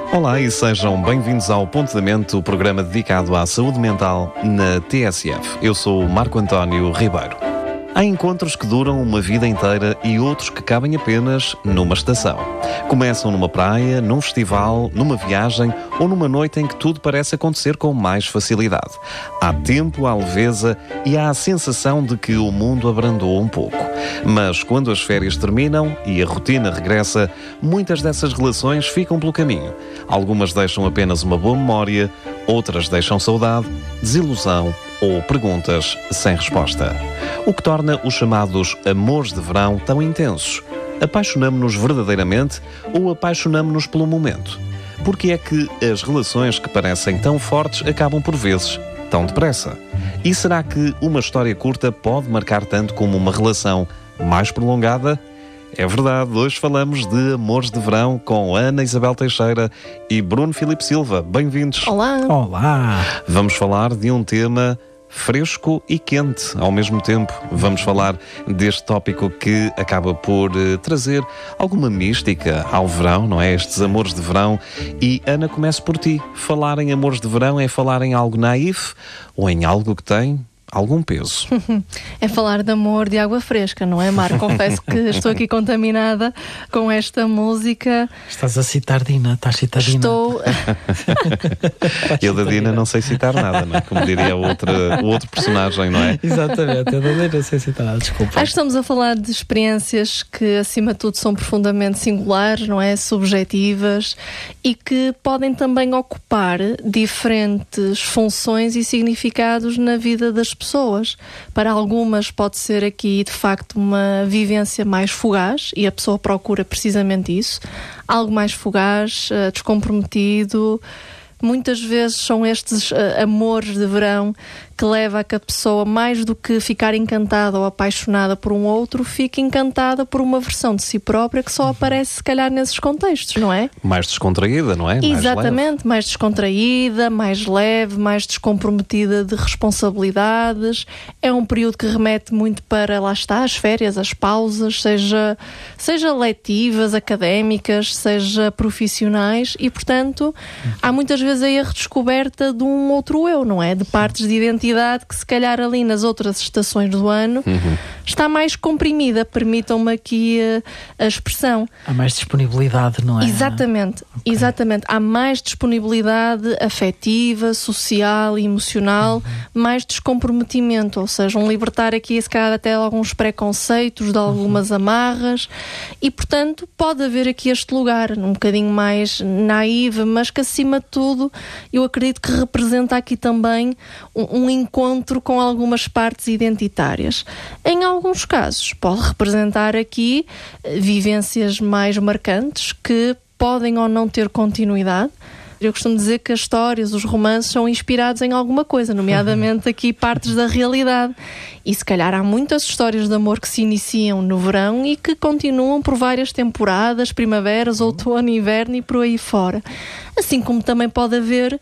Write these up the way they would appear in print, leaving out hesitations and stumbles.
Olá e sejam bem-vindos ao Pontamente, o programa dedicado à saúde mental na TSF. Eu sou o Marco António Ribeiro. Há encontros que duram uma vida inteira e outros que cabem apenas numa estação. Começam numa praia, num festival, numa viagem ou numa noite em que tudo parece acontecer com mais facilidade. Há tempo, há leveza e há a sensação de que o mundo abrandou um pouco. Mas quando as férias terminam e a rotina regressa, muitas dessas relações ficam pelo caminho. Algumas deixam apenas uma boa memória, outras deixam saudade, desilusão ou perguntas sem resposta. O que torna os chamados amores de verão tão intensos? Apaixonamo-nos verdadeiramente ou apaixonamo-nos pelo momento? Porque é que as relações que parecem tão fortes acabam por vezes tão depressa? E será que uma história curta pode marcar tanto como uma relação mais prolongada? É verdade, hoje falamos de amores de verão com Ana Isabel Teixeira e Bruno Filipe Silva. Bem-vindos. Olá. Olá. Vamos falar de um tema fresco e quente ao mesmo tempo. Vamos falar deste tópico que acaba por trazer alguma mística ao verão, não é? Estes amores de verão. E Ana, começo por ti. Falar em amores de verão é falar em algo naif ou em algo que tem algum peso? É falar de amor de água fresca, não é, Marco? Confesso que estou aqui contaminada com esta música. Estás a citar Dina, estás a citar Dina. Estou... Eu da Dina não sei citar nada, não é? Como diria o outro personagem, não é? Exatamente, eu da Dina não sei citar nada, desculpa. Acho que estamos a falar de experiências que, acima de tudo, são profundamente singulares, não é? Subjetivas e que podem também ocupar diferentes funções e significados na vida das pessoas. Para algumas pode ser aqui de facto uma vivência mais fugaz e a pessoa procura precisamente isso, algo mais fugaz, descomprometido. Muitas vezes são estes amores de verão que leva a que a pessoa, mais do que ficar encantada ou apaixonada por um outro, fique encantada por uma versão de si própria que só aparece se calhar nesses contextos, não é? Mais descontraída, não é? Exatamente, mais descontraída, mais leve, mais descomprometida de responsabilidades. É um período que remete muito para, lá está, as férias, as pausas, seja letivas, académicas, seja profissionais e, portanto, há muitas vezes aí a redescoberta de um outro eu, não é? De partes de identidade que se calhar ali nas outras estações do ano está mais comprimida, permitam-me aqui a expressão. Há mais disponibilidade, não é? Exatamente, okay. Exatamente. Há mais disponibilidade afetiva, social e emocional, mais descomprometimento, ou seja, um libertar aqui se calhar até alguns preconceitos, de algumas amarras e, portanto, pode haver aqui este lugar um bocadinho mais naive, mas que acima de tudo eu acredito que representa aqui também um encontro com algumas partes identitárias. Em alguns casos pode representar aqui vivências mais marcantes que podem ou não ter continuidade. Eu costumo dizer que as histórias, os romances são inspirados em alguma coisa, nomeadamente aqui partes da realidade. E se calhar há muitas histórias de amor que se iniciam no verão e que continuam por várias temporadas, primaveras, outono, inverno e por aí fora. Assim como também pode haver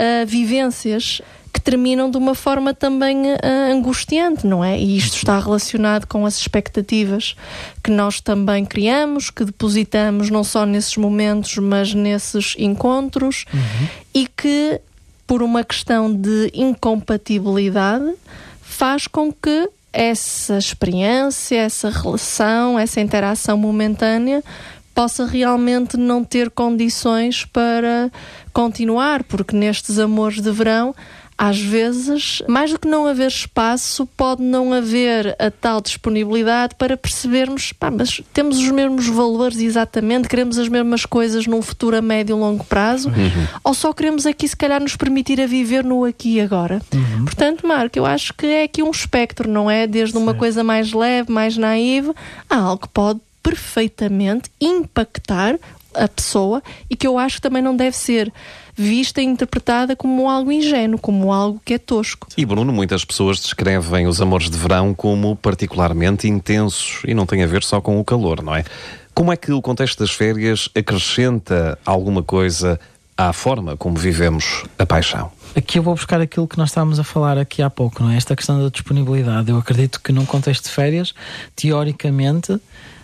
vivências que terminam de uma forma também angustiante, não é? E isto está relacionado com as expectativas que nós também criamos, que depositamos não só nesses momentos, mas nesses encontros, e que, por uma questão de incompatibilidade, faz com que essa experiência, essa relação, essa interação momentânea possa realmente não ter condições para continuar, porque nestes amores de verão às vezes, mais do que não haver espaço, pode não haver a tal disponibilidade para percebermos, mas temos os mesmos valores exatamente, queremos as mesmas coisas num futuro a médio e longo prazo, ou só queremos aqui se calhar nos permitir a viver no aqui e agora. Portanto, Marco, eu acho que é aqui um espectro, não é? Desde uma coisa mais leve, mais naiva, a algo que pode perfeitamente impactar a pessoa e que eu acho que também não deve ser vista e interpretada como algo ingênuo, como algo que é tosco. E Bruno, muitas pessoas descrevem os amores de verão como particularmente intensos e não tem a ver só com o calor, não é? Como é que o contexto das férias acrescenta alguma coisa à forma como vivemos a paixão? Aqui eu vou buscar aquilo que nós estávamos a falar aqui há pouco, não é? Esta questão da disponibilidade. Eu acredito que num contexto de férias, teoricamente,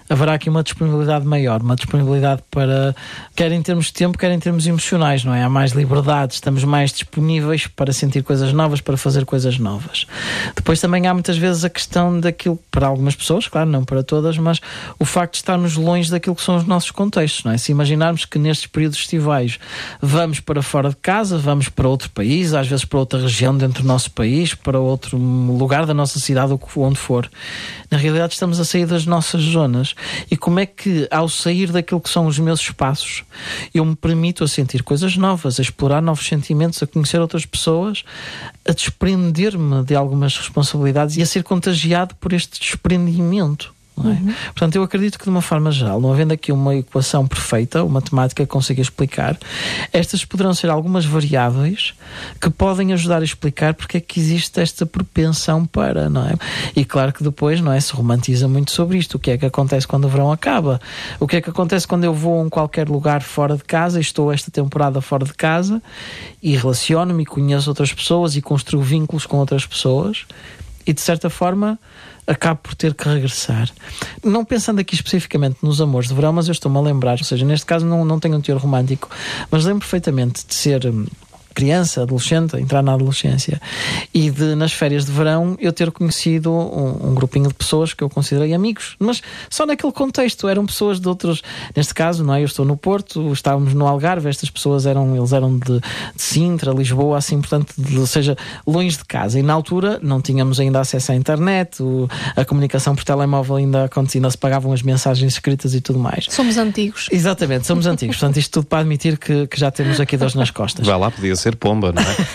haverá aqui uma disponibilidade maior, uma disponibilidade para, quer em termos de tempo, quer em termos emocionais, não é? Há mais liberdade, estamos mais disponíveis para sentir coisas novas, para fazer coisas novas. Depois também há muitas vezes a questão daquilo, para algumas pessoas, claro, não para todas, mas o facto de estarmos longe daquilo que são os nossos contextos, não é? Se imaginarmos que nestes períodos estivais vamos para fora de casa, vamos para outro país, às vezes para outra região dentro do nosso país, para outro lugar da nossa cidade, ou onde for, na realidade estamos a sair das nossas zonas. E como é que, ao sair daquilo que são os meus espaços, eu me permito a sentir coisas novas, a explorar novos sentimentos, a conhecer outras pessoas, a desprender-me de algumas responsabilidades e a ser contagiado por este desprendimento. Não é? Portanto, eu acredito que de uma forma geral, não havendo aqui uma equação perfeita, uma matemática que consiga explicar, estas poderão ser algumas variáveis que podem ajudar a explicar porque é que existe esta propensão para, não é? E claro que depois, não é, se romantiza muito sobre isto. O que é que acontece quando o verão acaba? O que é que acontece quando eu vou a qualquer lugar fora de casa, e estou esta temporada fora de casa e relaciono-me e conheço outras pessoas e construo vínculos com outras pessoas e de certa forma acabo por ter que regressar. Não pensando aqui especificamente nos amores de verão, mas eu estou-me a lembrar, ou seja, neste caso não tenho um teor romântico, mas lembro perfeitamente de ser criança, adolescente, entrar na adolescência, e de, nas férias de verão, eu ter conhecido um grupinho de pessoas que eu considerei amigos, mas só naquele contexto, eram pessoas de outros, neste caso, não é? Eu estou no Porto, estávamos no Algarve, estas pessoas eram de Sintra, Lisboa, assim, portanto, ou seja, longe de casa, e na altura não tínhamos ainda acesso à internet, a comunicação por telemóvel ainda acontecia, ainda se pagavam as mensagens escritas e tudo mais. Somos antigos. Exatamente, somos antigos, portanto, isto tudo para admitir que já temos aqui dores nas costas. Vai lá, podia ser pomba, não é?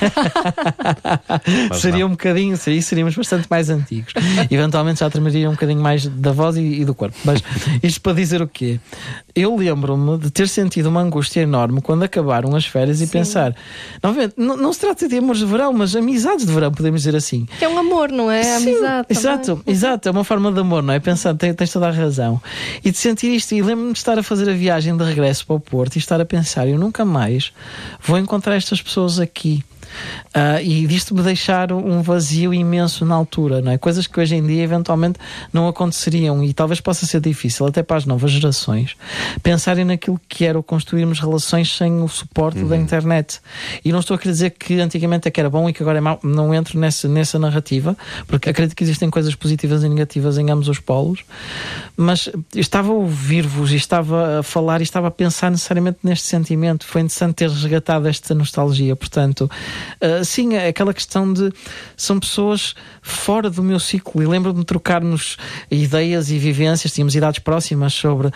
Seria um bocadinho, seríamos bastante mais antigos. Eventualmente já tremaria um bocadinho mais da voz e do corpo. Mas isto para dizer o quê? Eu lembro-me de ter sentido uma angústia enorme quando acabaram as férias e pensar, novamente, não se trata de amores de verão, mas amizades de verão, podemos dizer assim. Que é um amor, não é? Sim, amizade. Exato, é uma forma de amor, não é? Pensar, tens toda a razão. E de sentir isto, e lembro-me de estar a fazer a viagem de regresso para o Porto e estar a pensar, eu nunca mais vou encontrar estas pessoas aqui. E disto me deixar um vazio imenso na altura, não é? Coisas que hoje em dia eventualmente não aconteceriam, e talvez possa ser difícil até para as novas gerações pensarem naquilo que era o construirmos relações sem o suporte da internet. E não estou a querer dizer que antigamente é que era bom e que agora é mau, não entro nessa narrativa, porque acredito que existem coisas positivas e negativas em ambos os polos, mas eu estava a ouvir-vos e estava a falar e estava a pensar necessariamente neste sentimento. Foi interessante ter resgatado esta nostalgia. Portanto, sim, aquela questão de são pessoas fora do meu ciclo, e lembro-me de trocarmos ideias e vivências, tínhamos idades próximas sobre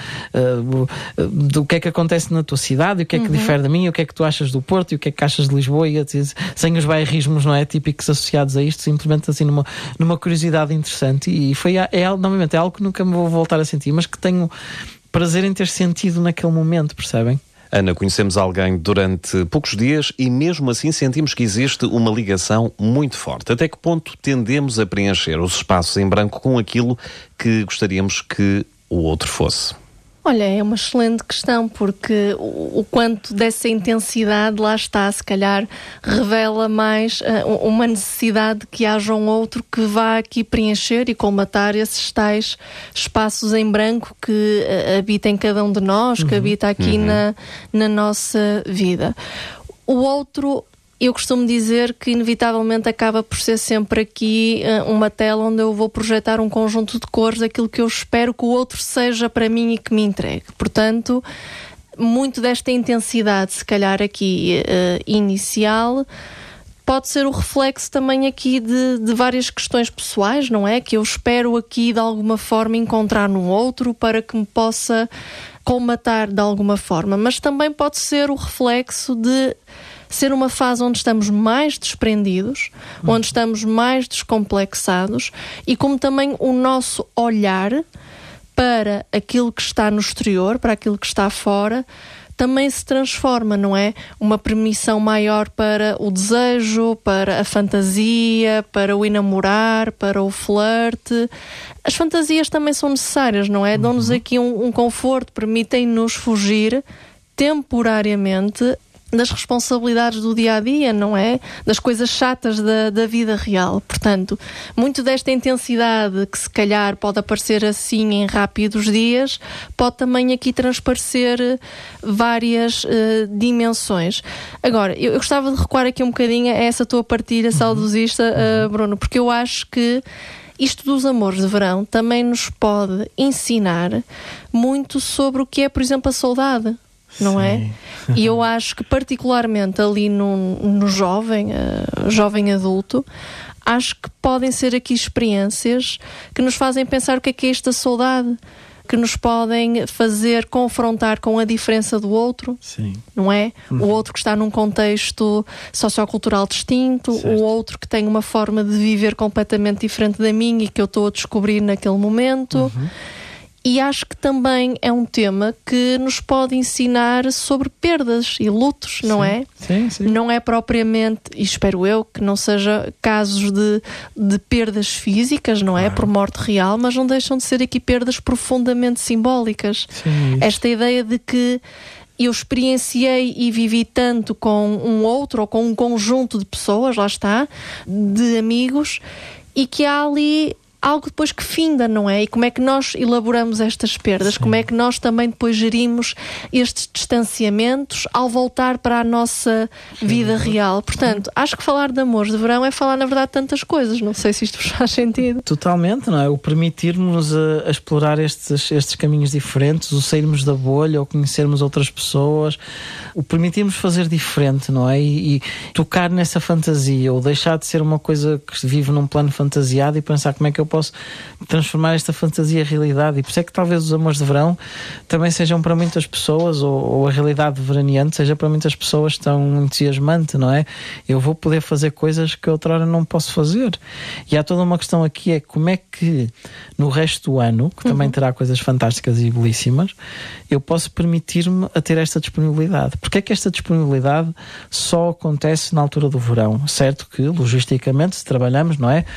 do que é que acontece na tua cidade, e o que é que difere de mim, o que é que tu achas do Porto e o que é que achas de Lisboa, e sem os bairrismos, não é, típicos associados a isto, simplesmente assim numa curiosidade interessante. E foi novamente, é algo que nunca me vou voltar a sentir, mas que tenho prazer em ter sentido naquele momento, percebem? Ana, conhecemos alguém durante poucos dias e mesmo assim sentimos que existe uma ligação muito forte. Até que ponto tendemos a preencher os espaços em branco com aquilo que gostaríamos que o outro fosse? Olha, é uma excelente questão, porque o quanto dessa intensidade lá está, se calhar revela mais uma necessidade de que haja um outro que vá aqui preencher e colmatar esses tais espaços em branco que habita em cada um de nós, que habita aqui na nossa vida. O outro, eu costumo dizer que inevitavelmente acaba por ser sempre aqui uma tela onde eu vou projetar um conjunto de cores daquilo que eu espero que o outro seja para mim e que me entregue. Portanto, muito desta intensidade, se calhar aqui inicial, pode ser o reflexo também aqui de várias questões pessoais, não é? Que eu espero aqui de alguma forma encontrar no outro para que me possa colmatar de alguma forma. Mas também pode ser o reflexo de ser uma fase onde estamos mais desprendidos, onde estamos mais descomplexados, e como também o nosso olhar para aquilo que está no exterior, para aquilo que está fora, também se transforma, não é? Uma permissão maior para o desejo, para a fantasia, para o enamorar, para o flerte. As fantasias também são necessárias, não é? Dão-nos aqui um conforto, permitem-nos fugir temporariamente das responsabilidades do dia-a-dia, não é? Das coisas chatas da vida real. Portanto, muito desta intensidade que se calhar pode aparecer assim em rápidos dias, pode também aqui transparecer várias dimensões. Agora, eu gostava de recuar aqui um bocadinho a essa tua partilha saudosista, Bruno, porque eu acho que isto dos amores de verão também nos pode ensinar muito sobre o que é, por exemplo, a saudade. Não é? E eu acho que particularmente ali no jovem adulto, acho que podem ser aqui experiências que nos fazem pensar o que é esta saudade, que nos podem fazer confrontar com a diferença do outro. Sim. Não é? O outro que está num contexto sociocultural distinto, certo. O outro que tem uma forma de viver completamente diferente da minha e que eu estou a descobrir naquele momento. E acho que também é um tema que nos pode ensinar sobre perdas e lutos, não é? Sim. Não é propriamente, e espero eu, que não seja casos de perdas físicas, não é? Por morte real, mas não deixam de ser aqui perdas profundamente simbólicas. Sim, esta ideia de que eu experienciei e vivi tanto com um outro ou com um conjunto de pessoas, lá está, de amigos, e que há ali algo depois que finda, não é? E como é que nós elaboramos estas perdas? Como é que nós também depois gerimos estes distanciamentos ao voltar para a nossa vida real? Portanto, acho que falar de amores de verão é falar, na verdade, tantas coisas. Não sei se isto vos faz sentido. Totalmente, não é? O permitirmos a explorar estes caminhos diferentes, o sairmos da bolha, ou conhecermos outras pessoas, o permitirmos fazer diferente, não é? E tocar nessa fantasia, ou deixar de ser uma coisa que se vive num plano fantasiado e pensar como é que eu posso transformar esta fantasia em realidade. E por isso é que talvez os amores de verão também sejam para muitas pessoas, ou a realidade veraneante seja para muitas pessoas tão entusiasmante, não é? Eu vou poder fazer coisas que outrora não posso fazer. E há toda uma questão aqui, é como é que no resto do ano, que também terá coisas fantásticas e belíssimas, eu posso permitir-me a ter esta disponibilidade. Porque é que esta disponibilidade só acontece na altura do verão? Certo que, logisticamente, se trabalhamos, não é?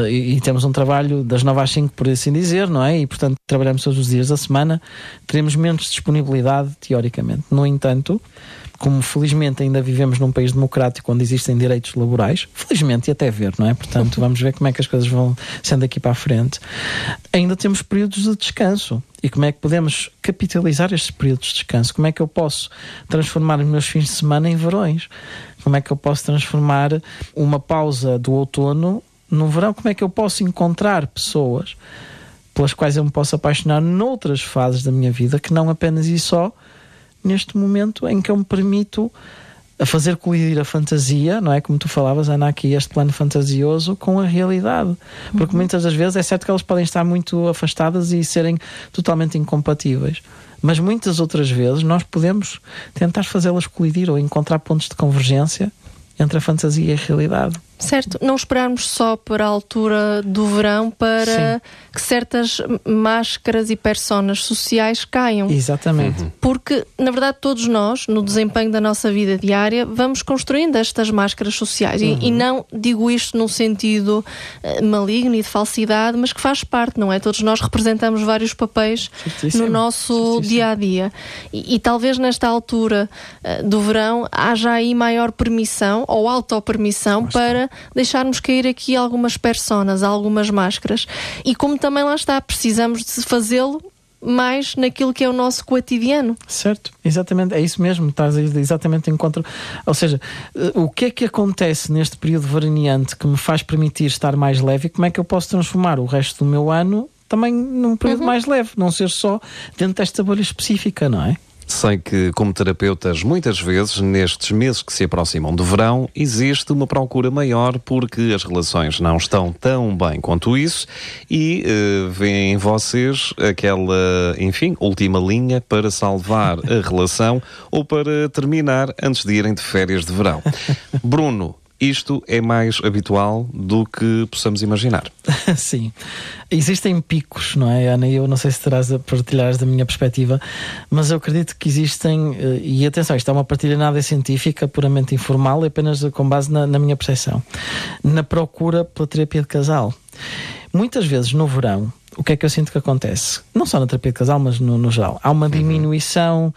E temos um trabalho das 9 às 5, por assim dizer, não é? E, portanto, trabalhamos todos os dias da semana, teremos menos disponibilidade, teoricamente. No entanto, como felizmente ainda vivemos num país democrático onde existem direitos laborais, felizmente, e até ver, não é? Portanto, vamos ver como é que as coisas vão sendo daqui para a frente. Ainda temos períodos de descanso. E como é que podemos capitalizar estes períodos de descanso? Como é que eu posso transformar os meus fins de semana em verões? Como é que eu posso transformar uma pausa do outono no verão? Como é que eu posso encontrar pessoas pelas quais eu me posso apaixonar noutras fases da minha vida, que não apenas e só neste momento em que eu me permito a fazer colidir a fantasia, não é? Como tu falavas, Ana, aqui este plano fantasioso com a realidade. Porque muitas das vezes é certo que elas podem estar muito afastadas e serem totalmente incompatíveis. Mas muitas outras vezes nós podemos tentar fazê-las colidir ou encontrar pontos de convergência entre a fantasia e a realidade. Certo, não esperarmos só para a altura do verão para que certas máscaras e personas sociais caiam. Exatamente. Porque, na verdade, todos nós, no desempenho da nossa vida diária, vamos construindo estas máscaras sociais. E não digo isto num sentido maligno e de falsidade, mas que faz parte, não é? Todos nós representamos vários papéis no nosso dia-a-dia. E talvez nesta altura do verão haja aí maior permissão ou autopermissão para deixarmos cair aqui algumas personas, algumas máscaras. E como também lá está, precisamos de fazê-lo mais naquilo que é o nosso cotidiano. Certo, exatamente, é isso mesmo, estás exatamente em contra. Ou seja, o que é que acontece neste período veraneante que me faz permitir estar mais leve e como é que eu posso transformar o resto do meu ano também num período mais leve, não ser só dentro desta bolha específica, não é? Sei que, como terapeutas, muitas vezes, nestes meses que se aproximam do verão, existe uma procura maior porque as relações não estão tão bem quanto isso e veem em vocês aquela, enfim, última linha para salvar a relação ou para terminar antes de irem de férias de verão. Bruno, isto é mais habitual do que possamos imaginar. Sim. Existem picos, não é, Ana? Eu não sei se terás a partilhar da minha perspectiva, mas eu acredito que existem, e atenção, isto é uma partilha nada científica, puramente informal, apenas com base na minha percepção, na procura pela terapia de casal. Muitas vezes no verão, o que é que eu sinto que acontece? Não só na terapia de casal, mas no geral. Há uma diminuição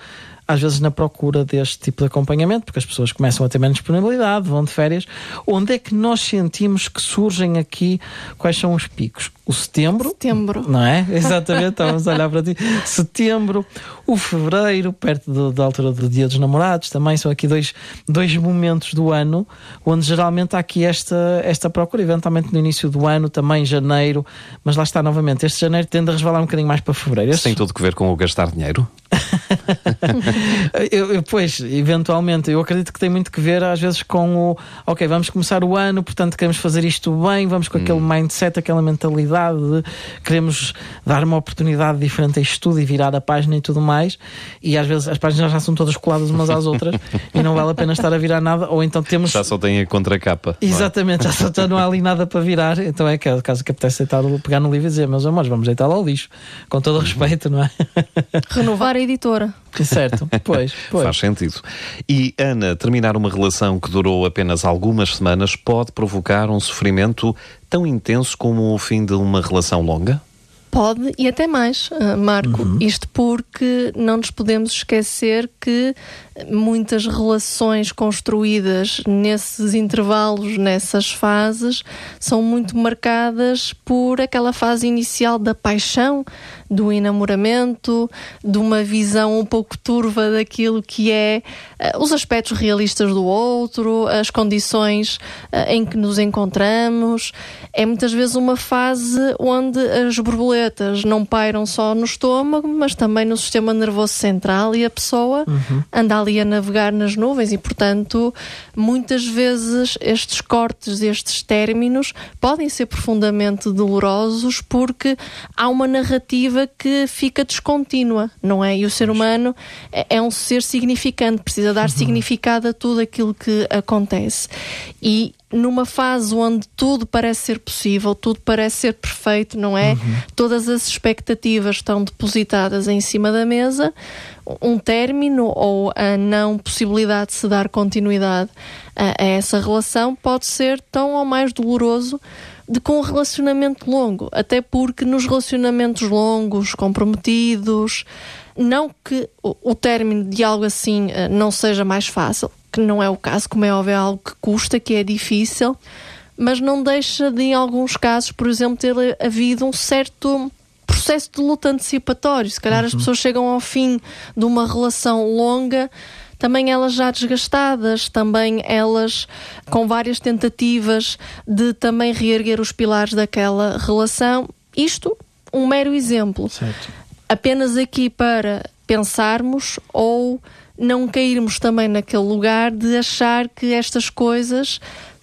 às vezes na procura deste tipo de acompanhamento, porque as pessoas começam a ter menos disponibilidade, vão de férias. Onde é que nós sentimos que surgem aqui, quais são os picos? O setembro, não é? Exatamente, estávamos a olhar para ti. Setembro, o fevereiro, perto da altura do Dia dos Namorados, também são aqui dois momentos do ano onde geralmente há aqui esta procura, eventualmente no início do ano, também janeiro, mas lá está novamente, este janeiro tende a resvalar um bocadinho mais para fevereiro. Isso tem tudo a ver com o gastar dinheiro? Pois, eventualmente, eu acredito que tem muito que ver às vezes com o ok, vamos começar o ano, portanto queremos fazer isto bem, vamos com aquele mindset, aquela mentalidade de queremos dar uma oportunidade diferente a isto tudo e virar a página e tudo mais, e às vezes as páginas já são todas coladas umas às outras e não vale a pena estar a virar nada, ou então temos... Já só tem a contracapa. Exatamente, já não há ali nada para virar, então é caso que apetece pegar no livro e dizer, meus amores, vamos deitá-lo ao lixo, com todo o respeito, não é? Renovar a editora. Certo, pois. Faz sentido. E, Ana, terminar uma relação que durou apenas algumas semanas pode provocar um sofrimento tão intenso como o fim de uma relação longa? Pode, e até mais, Marco. Isto porque não nos podemos esquecer que muitas relações construídas nesses intervalos, nessas fases, são muito marcadas por aquela fase inicial da paixão, do enamoramento, de uma visão um pouco turva daquilo que é os aspectos realistas do outro, as condições em que nos encontramos. É muitas vezes uma fase onde as borboletas não pairam só no estômago, mas também no sistema nervoso central, e a pessoa anda ali a navegar nas nuvens, e portanto muitas vezes estes cortes, estes términos podem ser profundamente dolorosos, porque há uma narrativa que fica descontínua, não é? E o ser humano é um ser significante, precisa dar significado a tudo aquilo que acontece. E numa fase onde tudo parece ser possível, tudo parece ser perfeito, não é? Todas as expectativas estão depositadas em cima da mesa, um término ou a não possibilidade de se dar continuidade a essa relação pode ser tão ou mais doloroso de com um relacionamento longo, até porque nos relacionamentos longos, comprometidos, não que o término de algo assim não seja mais fácil, que não é o caso, como é óbvio, é algo que custa, que é difícil, mas não deixa de, em alguns casos, por exemplo, ter havido um certo processo de luta antecipatório. Se calhar as pessoas chegam ao fim de uma relação longa, também elas já desgastadas, também elas com várias tentativas de também reerguer os pilares daquela relação. Isto, um mero exemplo. Certo. Apenas aqui para pensarmos ou não cairmos também naquele lugar de achar que estas coisas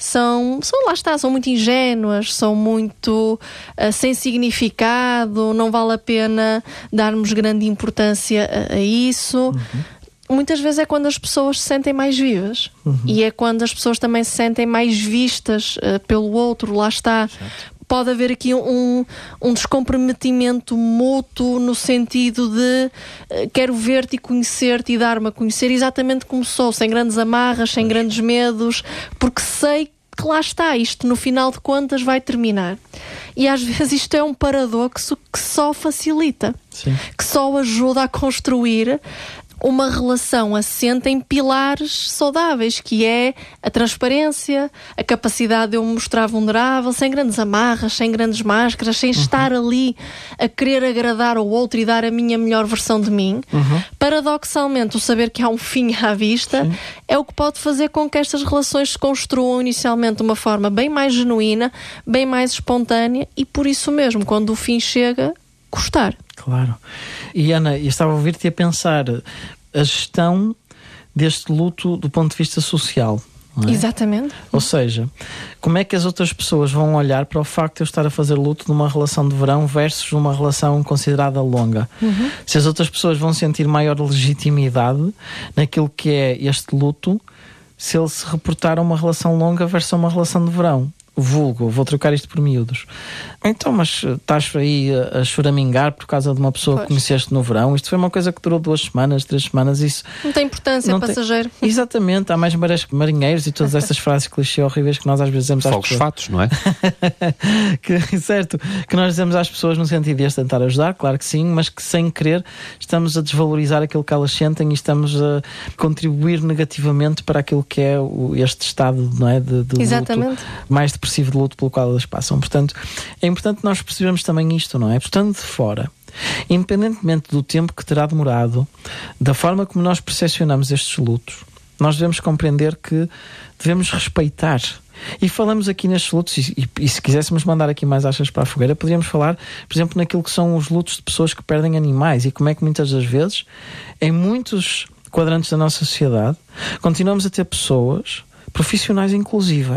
são muito ingênuas, são muito sem significado, não vale a pena darmos grande importância a isso. Muitas vezes é quando as pessoas se sentem mais vivas e é quando as pessoas também se sentem mais vistas pelo outro, lá está. Certo. Pode haver aqui um descomprometimento mútuo no sentido de quero ver-te e conhecer-te e dar-me a conhecer exatamente como sou, sem grandes amarras, sem grandes medos, porque sei que lá está, isto no final de contas vai terminar. E às vezes isto é um paradoxo que só facilita, que só ajuda a construir uma relação assente em pilares saudáveis, que é a transparência, a capacidade de eu me mostrar vulnerável, sem grandes amarras, sem grandes máscaras, sem estar ali a querer agradar ao outro e dar a minha melhor versão de mim. Paradoxalmente, o saber que há um fim à vista é o que pode fazer com que estas relações se construam inicialmente de uma forma bem mais genuína, bem mais espontânea, e por isso mesmo, quando o fim chega, custar. Claro. E Ana, eu estava a ouvir-te a pensar a gestão deste luto do ponto de vista social. Não é? Exatamente. Ou seja, como é que as outras pessoas vão olhar para o facto de eu estar a fazer luto numa relação de verão versus uma relação considerada longa? Se as outras pessoas vão sentir maior legitimidade naquilo que é este luto, se ele se reportar a uma relação longa versus uma relação de verão. vulgo, vou trocar isto por miúdos. Então, mas estás aí a choramingar por causa de uma pessoa que conheceste no verão. Isto foi uma coisa que durou 2 semanas, 3 semanas. Isso não tem importância, é passageiro. Exatamente, há mais marinheiros e todas estas frases clichê horríveis que nós às vezes dizemos às pessoas. Fatos, não é? Certo, que nós dizemos às pessoas no sentido de tentar ajudar, claro que sim, mas que sem querer estamos a desvalorizar aquilo que elas sentem e estamos a contribuir negativamente para aquilo que é este estado, não é, de luto, mais depressivo de luto pelo qual elas passam. Portanto, é importante nós percebermos também isto, não é? Estando de fora, independentemente do tempo que terá demorado, da forma como nós percepcionamos estes lutos, nós devemos compreender que devemos respeitar. E falamos aqui nestes lutos, e se quiséssemos mandar aqui mais achas para a fogueira, poderíamos falar, por exemplo, naquilo que são os lutos de pessoas que perdem animais e como é que muitas das vezes, em muitos quadrantes da nossa sociedade, continuamos a ter pessoas, profissionais inclusive,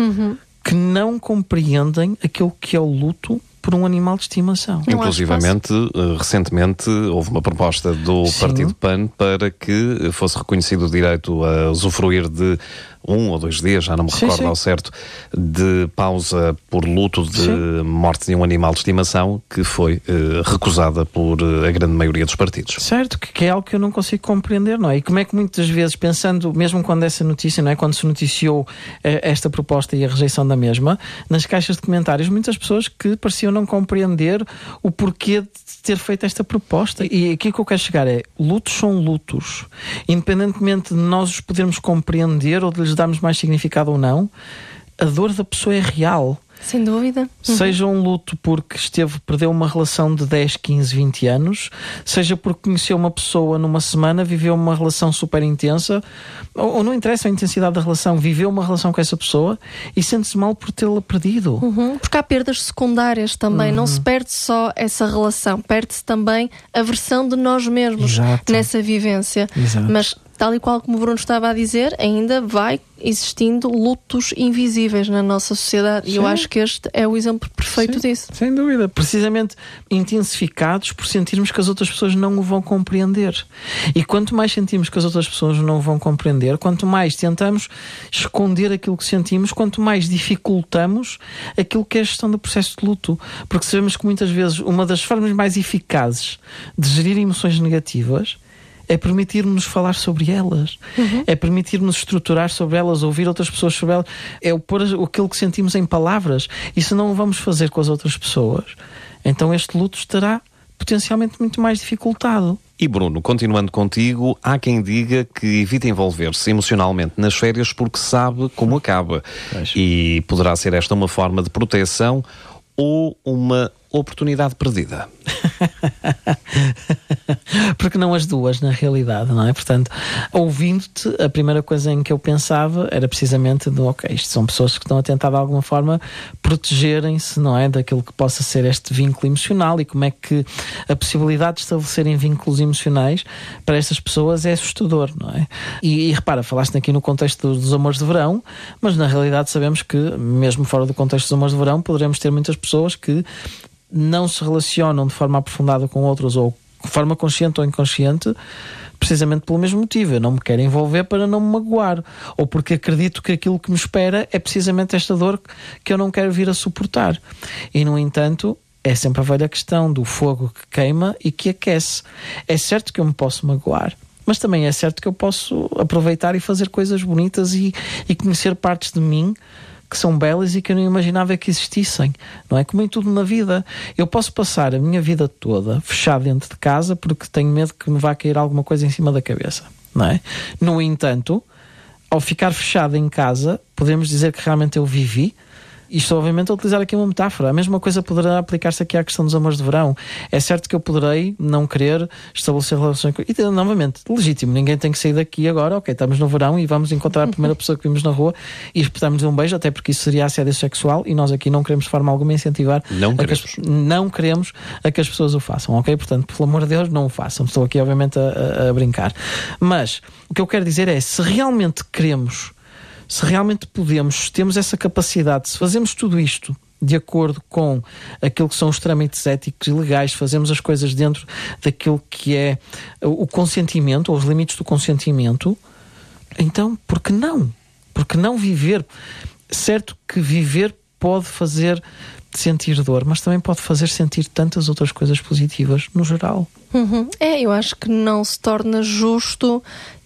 que não compreendem aquilo que é o luto por um animal de estimação. Inclusivamente, recentemente, houve uma proposta do Partido PAN para que fosse reconhecido o direito a usufruir de 1 ou 2 dias, já não me recordo ao certo, de pausa por luto de morte de um animal de estimação, que foi recusada por a grande maioria dos partidos. Certo, que é algo que eu não consigo compreender, não é? E como é que muitas vezes, pensando, mesmo quando essa notícia, não é? Quando se noticiou esta proposta e a rejeição da mesma, nas caixas de comentários, muitas pessoas que pareciam não compreender o porquê de ter feito esta proposta. E aqui que eu quero chegar é, lutos são lutos. Independentemente de nós os podermos compreender ou de lhes darmos mais significado ou não, a dor da pessoa é real. Sem dúvida. Seja um luto porque perdeu uma relação de 10, 15, 20 anos, seja porque conheceu uma pessoa numa semana, viveu uma relação super intensa, ou não interessa a intensidade da relação, viveu uma relação com essa pessoa e sente-se mal por tê-la perdido. Porque há perdas secundárias também, não se perde só essa relação, perde-se também a versão de nós mesmos nessa vivência. Mas tal e qual como o Bruno estava a dizer, ainda vai existindo lutos invisíveis na nossa sociedade. E eu acho que este é o exemplo perfeito disso. Sem dúvida. Precisamente intensificados por sentirmos que as outras pessoas não o vão compreender. E quanto mais sentimos que as outras pessoas não o vão compreender, quanto mais tentamos esconder aquilo que sentimos, quanto mais dificultamos aquilo que é a gestão do processo de luto. Porque sabemos que muitas vezes uma das formas mais eficazes de gerir emoções negativas é permitir-nos falar sobre elas, é permitir-nos estruturar sobre elas, ouvir outras pessoas sobre elas, é pôr aquilo que sentimos em palavras. E se não o vamos fazer com as outras pessoas, então este luto estará potencialmente muito mais dificultado. E Bruno, continuando contigo, há quem diga que evita envolver-se emocionalmente nas férias porque sabe como acaba. E poderá ser esta uma forma de proteção ou uma oportunidade perdida? Porque não as duas, na realidade, não é? Portanto, ouvindo-te, a primeira coisa em que eu pensava era precisamente isto são pessoas que estão a tentar de alguma forma protegerem-se, não é? Daquilo que possa ser este vínculo emocional, e como é que a possibilidade de estabelecerem vínculos emocionais para estas pessoas é assustador, não é? E repara, falaste aqui no contexto dos amores de verão, mas na realidade sabemos que, mesmo fora do contexto dos amores de verão, poderemos ter muitas pessoas que não se relacionam de forma aprofundada com outros, ou de forma consciente ou inconsciente, precisamente pelo mesmo motivo. Eu não me quero envolver para não me magoar, ou porque acredito que aquilo que me espera é precisamente esta dor que eu não quero vir a suportar. E, no entanto, é sempre a velha questão do fogo que queima e que aquece. É certo que eu me posso magoar, mas também é certo que eu posso aproveitar e fazer coisas bonitas e conhecer partes de mim que são belas e que eu não imaginava que existissem, não é? Como em tudo na vida. Eu posso passar a minha vida toda fechado dentro de casa porque tenho medo que me vá cair alguma coisa em cima da cabeça, não é? No entanto, ao ficar fechado em casa, podemos dizer que realmente eu vivi. E estou obviamente a utilizar aqui uma metáfora. A mesma coisa poderá aplicar-se aqui à questão dos amores de verão. É certo que eu poderei não querer estabelecer relações com... E, novamente, legítimo. Ninguém tem que sair daqui agora. Ok, estamos no verão e vamos encontrar a primeira pessoa que vimos na rua e espetarmos um beijo, até porque isso seria assédio sexual e nós aqui não queremos de forma alguma incentivar... Não queremos a que as pessoas o façam, ok? Portanto, pelo amor de Deus, não o façam. Estou aqui, obviamente, a brincar. Mas o que eu quero dizer é, se realmente queremos... Se realmente podemos, temos essa capacidade, se fazemos tudo isto de acordo com aquilo que são os trâmites éticos e legais, fazemos as coisas dentro daquilo que é o consentimento, ou os limites do consentimento, então, por que não? Por que não viver? Certo que viver pode fazer sentir dor, mas também pode fazer sentir tantas outras coisas positivas no geral. Eu acho que não se torna justo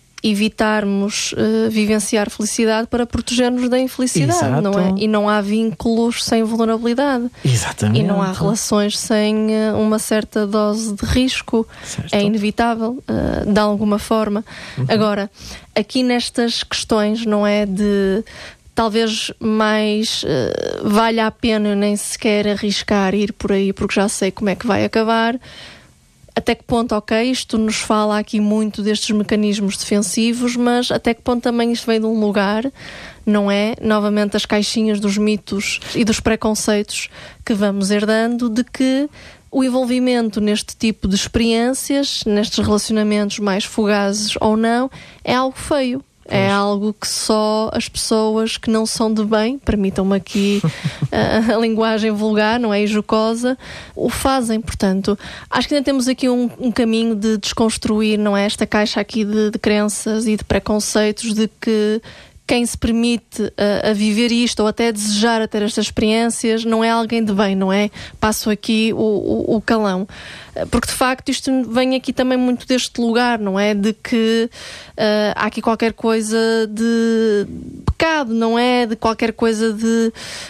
evitarmos vivenciar felicidade para proteger-nos da infelicidade. Exato. Não é? E não há vínculos sem vulnerabilidade. Exatamente. E não há relações sem uma certa dose de risco. Certo. É inevitável, de alguma forma. Agora, aqui nestas questões, não é de... Talvez mais valha a pena nem sequer arriscar ir por aí, porque já sei como é que vai acabar. Até que ponto, isto nos fala aqui muito destes mecanismos defensivos, mas até que ponto também isto vem de um lugar, não é? Novamente as caixinhas dos mitos e dos preconceitos que vamos herdando, de que o envolvimento neste tipo de experiências, nestes relacionamentos mais fugazes ou não, é algo feio. É algo que só as pessoas que não são de bem, permitam-me aqui a linguagem vulgar, não é? E jocosa, o fazem. Portanto, acho que ainda temos aqui um caminho de desconstruir, não é? Esta caixa aqui de crenças e de preconceitos de que quem se permite a viver isto ou até desejar a ter estas experiências não é alguém de bem, não é? Passo aqui o calão. Porque de facto isto vem aqui também muito deste lugar, não é? De que há aqui qualquer coisa de pecado, não é? De qualquer coisa de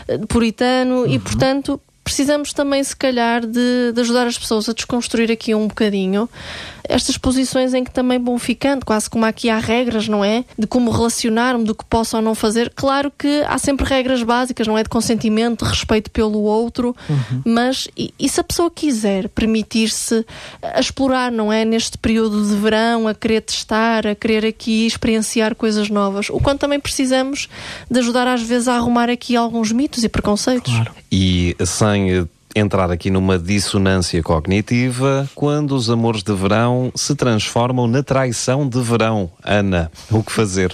puritano e portanto precisamos também se calhar de ajudar as pessoas a desconstruir aqui um bocadinho estas posições em que também vão ficando, quase como aqui há regras, não é? De como relacionar-me, do que posso ou não fazer. Claro que há sempre regras básicas, não é? De consentimento, de respeito pelo outro, mas e se a pessoa quiser permitir-se a explorar, não é? Neste período de verão, a querer testar, a querer aqui experienciar coisas novas, o quanto também precisamos de ajudar às vezes a arrumar aqui alguns mitos e preconceitos. Claro. E sem entrar aqui numa dissonância cognitiva, quando os amores de verão se transformam na traição de verão. Ana, o que fazer?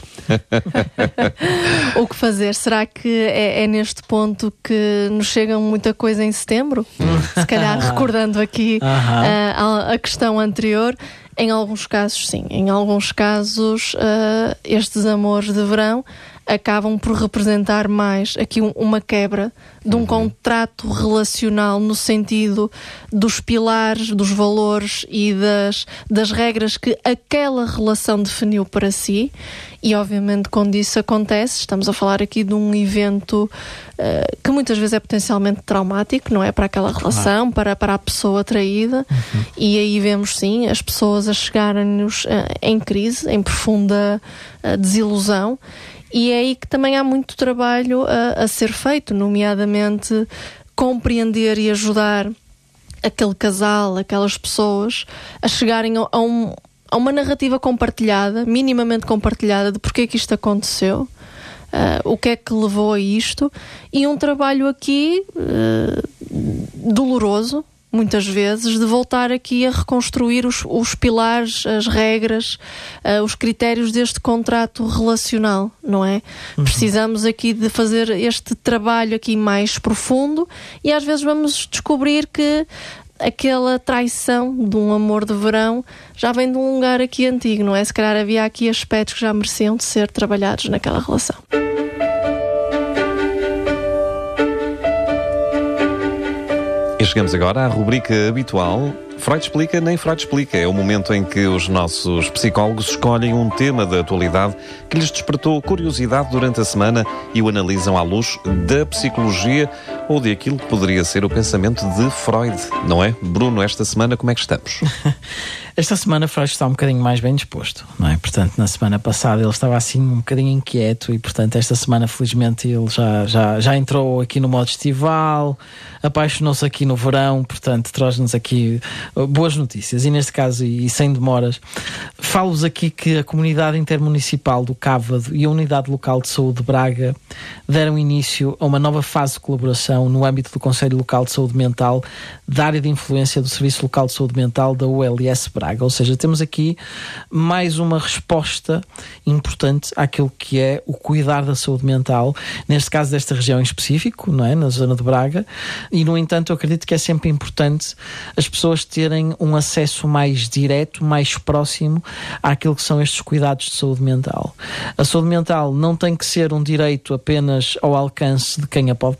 O que fazer? Será que é neste ponto que nos chega muita coisa em setembro? Se calhar recordando aqui a questão anterior. Em alguns casos, sim. Em alguns casos, estes amores de verão acabam por representar mais aqui uma quebra de um contrato relacional no sentido dos pilares, dos valores e das regras que aquela relação definiu para si. E obviamente quando isso acontece, estamos a falar aqui de um evento que muitas vezes é potencialmente traumático, não é? Para aquela relação, para a pessoa traída. E aí vemos sim as pessoas a chegarem-nos em crise, em profunda desilusão. E é aí que também há muito trabalho a ser feito, nomeadamente compreender e ajudar aquele casal, aquelas pessoas, a chegarem a uma narrativa compartilhada, minimamente compartilhada, de porque é que isto aconteceu, o que é que levou a isto, e um trabalho aqui doloroso, muitas vezes, de voltar aqui a reconstruir os pilares, as regras, os critérios deste contrato relacional, não é? Precisamos aqui de fazer este trabalho aqui mais profundo e às vezes vamos descobrir que aquela traição de um amor de verão já vem de um lugar aqui antigo, não é? Se calhar havia aqui aspectos que já mereciam de ser trabalhados naquela relação. E chegamos agora à rubrica habitual Freud Explica, nem Freud Explica. É o momento em que os nossos psicólogos escolhem um tema da atualidade que lhes despertou curiosidade durante a semana e o analisam à luz da psicologia ou de aquilo que poderia ser o pensamento de Freud, não é? Bruno, esta semana como é que estamos? Esta semana Freud está um bocadinho mais bem disposto, não é? Portanto, na semana passada ele estava assim um bocadinho inquieto e, portanto, esta semana, felizmente, ele já entrou aqui no modo estival, apaixonou-se aqui no verão, portanto, traz-nos aqui boas notícias. E neste caso, e sem demoras, falo-vos aqui que a Comunidade Intermunicipal do Cávado e a Unidade Local de Saúde de Braga deram início a uma nova fase de colaboração no âmbito do Conselho Local de Saúde Mental da área de influência do Serviço Local de Saúde Mental da ULS Braga. Ou seja, temos aqui mais uma resposta importante àquilo que é o cuidar da saúde mental, neste caso desta região em específico, não é? Na zona de Braga, e no entanto eu acredito que é sempre importante as pessoas terem um acesso mais direto, mais próximo àquilo que são estes cuidados de saúde mental. A saúde mental não tem que ser um direito apenas ao alcance de quem a pode pagar,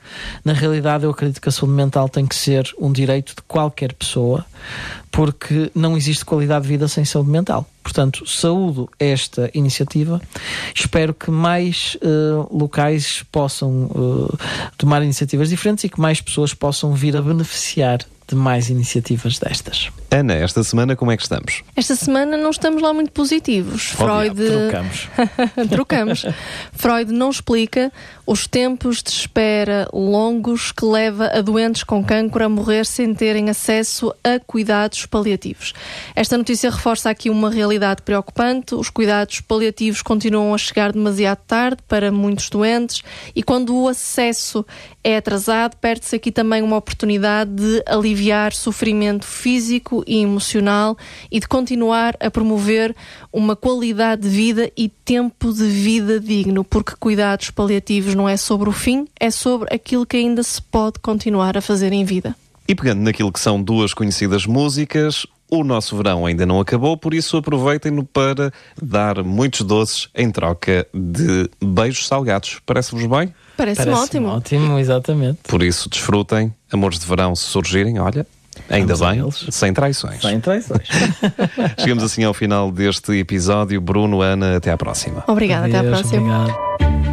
Na realidade, eu acredito que a saúde mental tem que ser um direito de qualquer pessoa, porque não existe qualidade de vida sem saúde mental. Portanto, saúdo esta iniciativa. Espero que mais locais possam tomar iniciativas diferentes e que mais pessoas possam vir a beneficiar de mais iniciativas destas. Ana, esta semana como é que estamos? Esta semana não estamos lá muito positivos. Freud... Trocamos. Trocamos. Freud não explica os tempos de espera longos que leva a doentes com cancro a morrer sem terem acesso a cuidados paliativos. Esta notícia reforça aqui uma realidade preocupante. Os cuidados paliativos continuam a chegar demasiado tarde para muitos doentes e quando o acesso é atrasado, perde-se aqui também uma oportunidade de aliviar sofrimento físico e emocional e de continuar a promover uma qualidade de vida e tempo de vida digno, porque cuidados paliativos não é sobre o fim, é sobre aquilo que ainda se pode continuar a fazer em vida. E pegando naquilo que são duas conhecidas músicas, o nosso verão ainda não acabou, por isso aproveitem-no para dar muitos doces em troca de beijos salgados. Parece-vos bem? Parece-me ótimo. Ótimo, exatamente. Por isso desfrutem, amores de verão se surgirem, olha, ainda bem, sem traições. Sem traições. Chegamos assim ao final deste episódio. Bruno, Ana, até à próxima. Obrigada, até à próxima. Obrigado.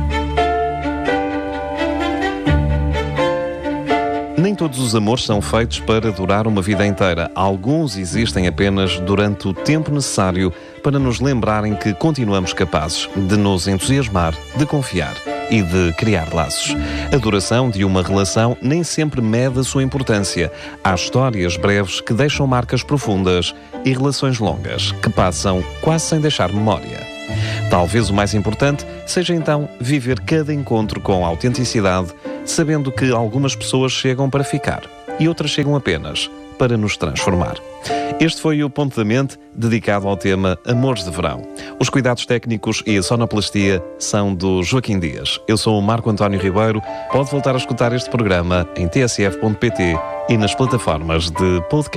Nem todos os amores são feitos para durar uma vida inteira. Alguns existem apenas durante o tempo necessário para nos lembrarem que continuamos capazes de nos entusiasmar, de confiar e de criar laços. A duração de uma relação nem sempre mede a sua importância. Há histórias breves que deixam marcas profundas e relações longas que passam quase sem deixar memória. Talvez o mais importante seja então viver cada encontro com autenticidade, sabendo que algumas pessoas chegam para ficar e outras chegam apenas para nos transformar. Este foi o Ponto da Mente, dedicado ao tema Amores de Verão. Os cuidados técnicos e a sonoplastia são do Joaquim Dias. Eu sou o Marco António Ribeiro. Pode voltar a escutar este programa em tsf.pt e nas plataformas de podcast.